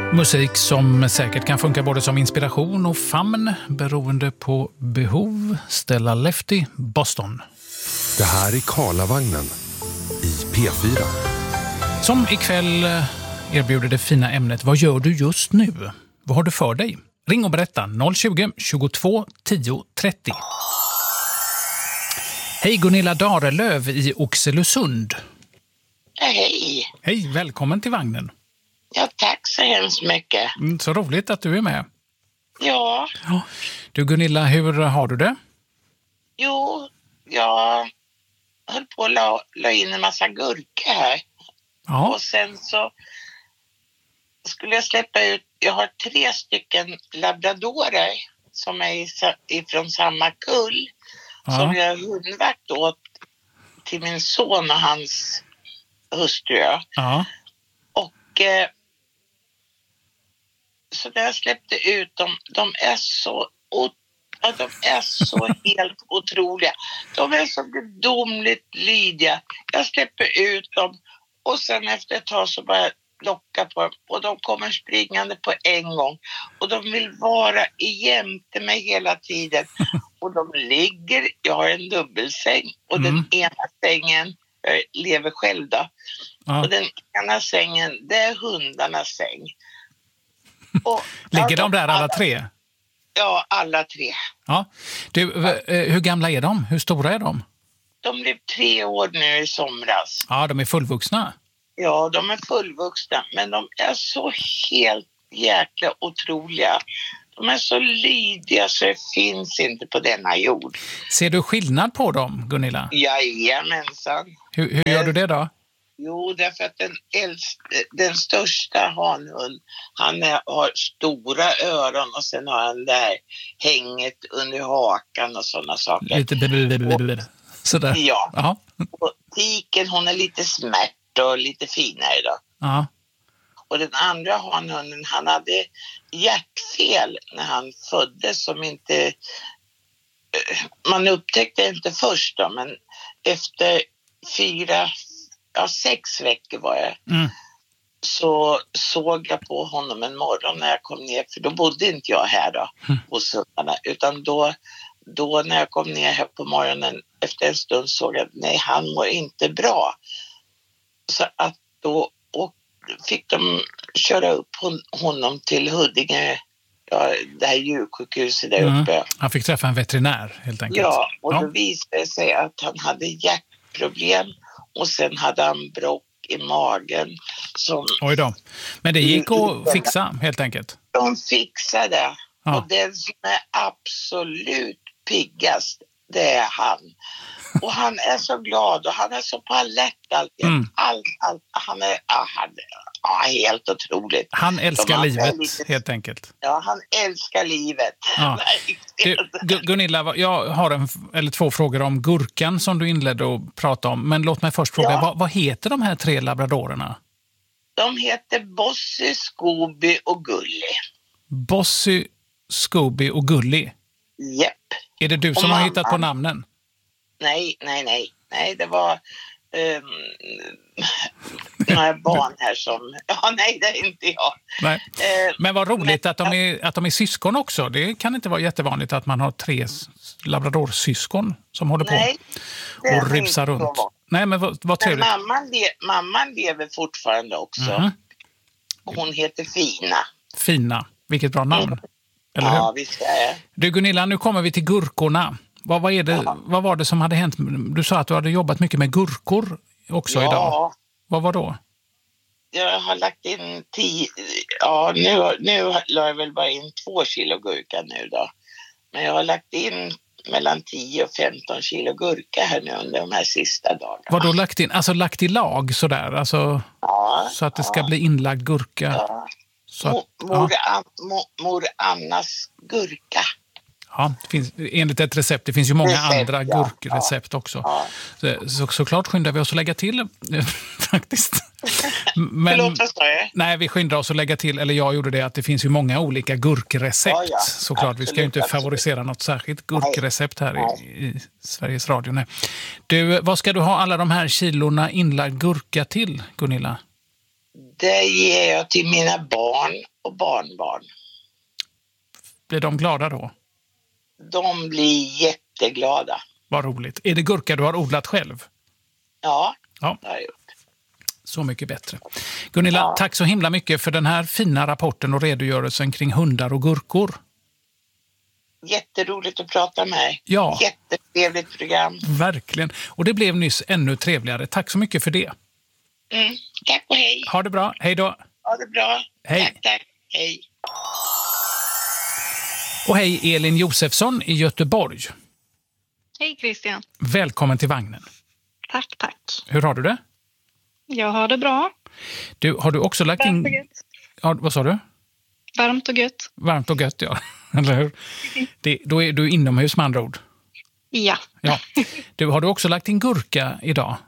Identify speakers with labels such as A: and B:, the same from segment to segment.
A: Musik som säkert kan funka både som inspiration och famn beroende på behov. Stella Lefty, Boston.
B: Det här är Karlavagnen i P4.
A: Som ikväll erbjuder det fina ämnet Vad gör du just nu? Vad har du för dig? Ring och berätta 020 22 10 30. Hej, Gunilla Darelöv i Oxelösund.
C: Hej.
A: Hej, välkommen till vagnen.
C: Ja, tack så hemskt mycket.
A: Så roligt att du är med.
C: Ja.
A: Du Gunilla, hur har du det?
C: Jo, jag höll på att la in en massa gurka här.
A: Ja.
C: Och sen så skulle jag släppa ut, jag har 3 stycken labradorer som är ifrån samma kull.
A: Ja.
C: Som jag är hundvakt åt till min son och hans hustru.
A: Ja.
C: Och så när jag släppte ut dem, de är så helt otroliga. De är så gudomligt lydiga. Jag släpper ut dem och sen efter ett tag så bara locka på dem och de kommer springande på en gång och de vill vara jämte mig hela tiden och de ligger, jag har en dubbelsäng och den ena sängen, jag lever själv då, och den ena sängen, det är hundarnas säng. Och
A: ligger de där alla 3?
C: Ja, alla 3.
A: Ja. Du, hur gamla är de? Hur stora är de?
C: De blev 3 år nu i somras.
A: Ja, de är fullvuxna.
C: Ja, de är fullvuxna, men de är så helt jäkla otroliga. De är så lydiga så det finns inte på denna jord.
A: Ser du skillnad på dem, Gunilla?
C: Jajamensan.
A: Hur gör du det då?
C: Jo, därför att den största hanhund, har stora öron och sen har han där hänget under hakan och sådana saker.
A: Lite sådär.
C: Ja.
A: Aha.
C: Och tiken, hon är lite smärt och lite finare då.
A: Ja.
C: Och den andra hanhunden, han hade hjärtfel när han föddes som inte... Man upptäckte inte först då, men efter 6 veckor var jag. Så såg jag på honom en morgon när jag kom ner, för då bodde inte jag här då hos hundarna, utan då när jag kom ner här på morgonen efter en stund såg jag att nej, han mår inte bra. Så att då fick de köra upp honom till Huddinge, det här djursjukhuset där uppe.
A: Han fick träffa en veterinär helt enkelt.
C: Ja, och då visade det sig att han hade hjärtproblem och sen hade han bråck i magen. Oj då. Men det gick att fixa helt enkelt? De fixade. Ja. Och den som är absolut piggast, det är han. Och han är så glad och han är så på alert alltid. Allt. Han är helt otroligt. Han älskar livet helt enkelt. Ja, han älskar livet. Ja.
A: Gunilla, jag har 2 frågor om gurkan som du inledde att prata om. Men låt mig först fråga, vad heter de här 3 labradorerna? De heter Bossy, Scooby och Gully. Bossy, Scooby och Gully? Japp. Är det du som har hittat på namnen? Nej, det var några barn här som... Ja, nej, det är inte jag. Nej. Men vad roligt att de är syskon också. Det kan inte vara jättevanligt att man har 3 labradorsyskon som håller på och ripsar runt. Nej, men vad trevligt. Men mamman lever fortfarande också. Hon heter Fina. Fina, vilket bra namn. Eller hur? Ja, visst är det. Du Gunilla, nu kommer vi till gurkorna. Vad var det som hade hänt? Du sa att du hade jobbat mycket med gurkor också idag. Vad var då? Jag har lagt in 10... Ja, nu la jag väl bara in 2 kilo gurka nu då. Men jag har lagt in mellan 10 och 15 kilo gurka här nu under de här sista dagarna. Vad då lagt in? Alltså lagt i lag sådär? Alltså, så att det ska bli inlagd gurka? Ja. Mor Annas gurka. Ja, det finns, enligt ett recept. Det finns ju många andra gurkrecept också. Ja. Såklart skyndar vi oss att lägga till faktiskt. Men, nej, vi skyndar oss att lägga till, eller jag gjorde det, att det finns ju många olika gurkrecept. Såklart, absolut, vi ska ju inte favorisera något särskilt gurkrecept här i Sveriges Radio. Nej. Du, vad ska du ha alla de här kilorna inlagd gurka till, Gunilla?
C: Det ger jag till mina barn och barnbarn.
A: Blir de glada då?
C: De blir jätteglada.
A: Vad roligt. Är det gurka du har odlat själv?
C: Ja, det har jag gjort.
A: Så mycket bättre. Gunilla, tack så himla mycket för den här fina rapporten och redogörelsen kring hundar och gurkor.
C: Jätteroligt att prata med dig.
A: Ja.
C: Jättetrevligt program.
A: Verkligen. Och det blev nyss ännu trevligare. Tack så mycket för det.
C: Tack och hej.
A: Ha det bra. Hej då.
C: Ha det bra.
A: Hej.
C: Tack. Hej.
A: Och hej Elin Josefsson i Göteborg.
D: Hej Christian.
A: Välkommen till vagnen.
D: Tack.
A: Hur har du det?
D: Jag har det bra.
A: Har du också lagt in...
D: Varmt och gött.
A: Ja, vad sa du?
D: Varmt och gött.
A: Varmt och gött, ja. Eller hur? Då är du inomhus med andra ord.
D: Ja.
A: Har du också lagt in gurka idag?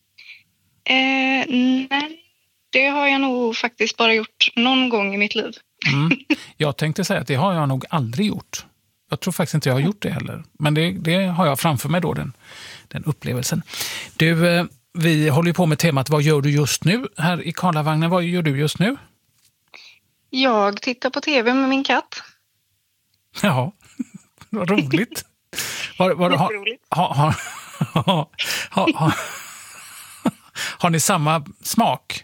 D: Nej, det har jag nog faktiskt bara gjort någon gång i mitt liv.
A: Jag tänkte säga att det har jag nog aldrig gjort. Jag tror faktiskt inte jag har gjort det heller. Men det har jag framför mig då, den upplevelsen. Du, vi håller ju på med temat Vad gör du just nu? Här i Karlavagnen, vad gör du just nu?
D: Jag tittar på tv med min katt.
A: Ja, vad roligt.
D: Jätteroligt.
A: Har ni samma smak?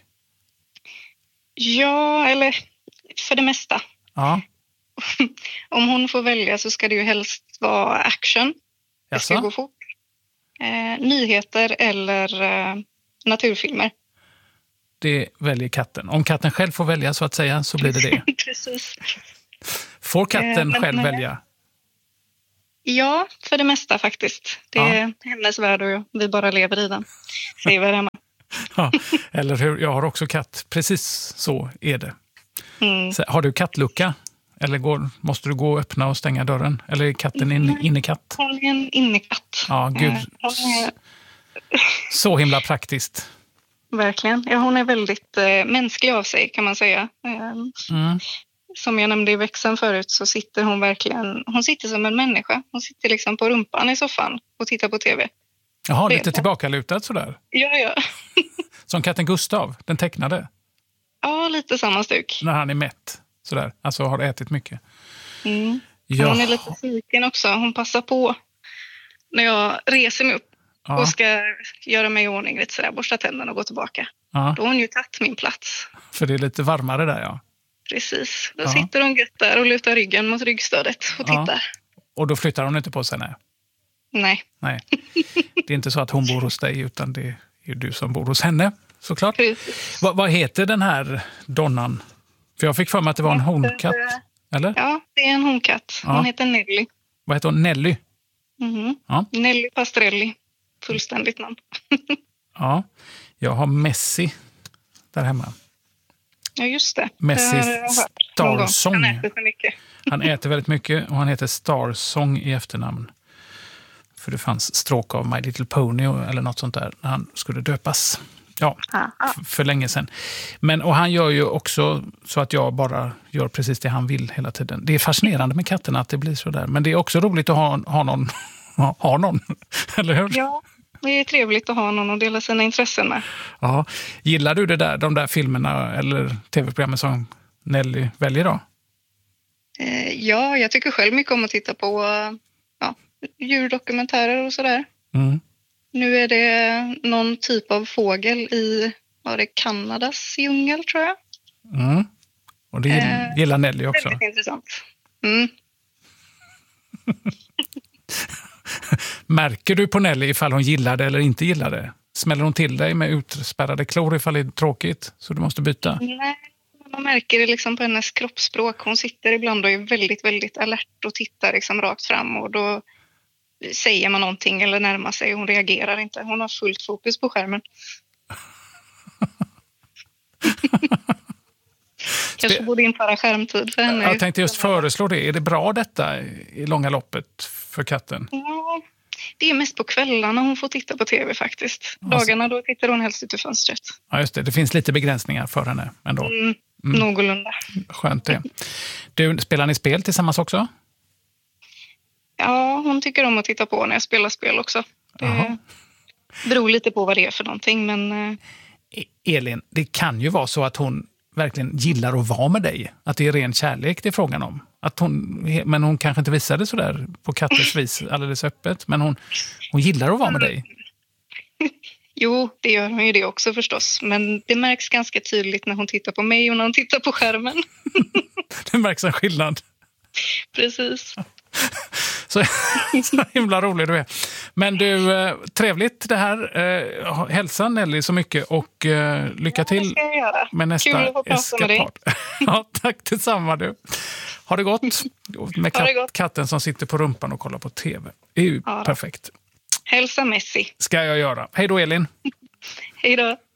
D: Ja, eller för det mesta.
A: Ja.
D: Om hon får välja så ska det ju helst vara action. Det ska gå fort. Nyheter eller naturfilmer.
A: Det väljer katten. Om katten själv får välja så att säga så blir det.
D: Precis.
A: Får katten själv välja?
D: Ja, för det mesta faktiskt. Det är hennes värld och vi bara lever i den. Säger vi hemma.
A: Ja, eller hur? Jag har också katt. Precis så är det. Så, har du kattlucka? Eller måste du gå och öppna och stänga dörren? Eller är katten en innekatt?
D: Hon är en innekatt.
A: Ja, gud. Så himla praktiskt.
D: Verkligen. Ja, hon är väldigt mänsklig av sig kan man säga. Som jag nämnde i växeln förut så sitter hon verkligen... Hon sitter som en människa. Hon sitter liksom på rumpan i soffan och tittar på tv.
A: Jaha, lite tillbakalutad sådär.
D: Ja.
A: Som katten Gustav, den tecknade.
D: Ja, lite samma stuk.
A: När han är mätt, sådär. Alltså har ätit mycket.
D: Ja. Hon är lite fiken också. Hon passar på när jag reser mig upp och ska göra mig i ordning lite sådär, borsta tänderna och gå tillbaka. Då har hon ju tagit min plats.
A: För det är lite varmare där, ja.
D: Precis. Då sitter hon gött där och lutar ryggen mot ryggstödet och tittar. Och
A: då flyttar hon inte på sig, nej. Nej. Det är inte så att hon bor hos dig utan det är du som bor hos henne, såklart. Vad heter den här donnan? För jag fick för mig att det var en honkatt, eller?
D: Ja, det är en honkatt. Hon heter Nelly.
A: Vad heter hon? Nelly?
D: Ja. Nelly Pastrelli. Fullständigt namn.
A: Ja, jag har Messi där hemma.
D: Ja, just det.
A: Messi Starsong.
D: Han äter så mycket.
A: Han äter väldigt mycket och han heter Starsong i efternamn. För det fanns stråk av My Little Pony eller något sånt där när han skulle döpas. Ja, för länge sedan. Och han gör ju också så att jag bara gör precis det han vill hela tiden. Det är fascinerande med katterna att det blir så där. Men det är också roligt att ha någon, eller hur?
D: Ja, det är trevligt att ha någon att dela sina intressen med.
A: Ja. Gillar du de där filmerna eller tv-programmen som Nelly väljer då?
D: Ja, jag tycker själv mycket om att titta på djurdokumentärer och sådär. Nu är det någon typ av fågel i Kanadas djungel, tror jag.
A: Och det gillar Nelly också.
D: Väldigt intressant.
A: Märker du på Nelly ifall hon gillar det eller inte gillar det? Smäller hon till dig med utspärrade klor ifall det är tråkigt så du måste byta?
D: Nej, man märker det liksom på hennes kroppsspråk. Hon sitter ibland och är väldigt, väldigt alert och tittar liksom rakt fram och då säger man någonting eller närmar sig. Hon reagerar inte. Hon har fullt fokus på skärmen. Kanske borde införa skärmtid för henne.
A: Jag tänkte just föreslå det. Är det bra detta i långa loppet för katten?
D: Ja, det är mest på kvällarna hon får titta på tv faktiskt. Dagarna då tittar hon helst ut ur fönstret.
A: Ja, just det. Det finns lite begränsningar för henne ändå.
D: Någorlunda.
A: Skönt det. Du, spelar ni spel tillsammans också?
D: Ja, hon tycker om att titta på när jag spelar spel också. Det beror lite på vad det är för någonting, men...
A: Elin, det kan ju vara så att hon verkligen gillar att vara med dig. Att det är ren kärlek det är frågan om. Men hon kanske inte visade så där på katters vis alldeles öppet. Men hon gillar att vara med dig.
D: Jo, det gör hon ju det också förstås. Men det märks ganska tydligt när hon tittar på mig och när hon tittar på skärmen.
A: Det märks en skillnad.
D: Precis.
A: Så himla rolig du är. Men du, trevligt det här. Hälsa Nelly så mycket och lycka till med nästa eskapad. Ja, tack detsamma du. Ha det gott. Med katten som sitter på rumpan och kollar på tv. Det är ju perfekt.
D: Hälsa Messi.
A: Ska jag göra. Hej då Elin.
D: Hej då.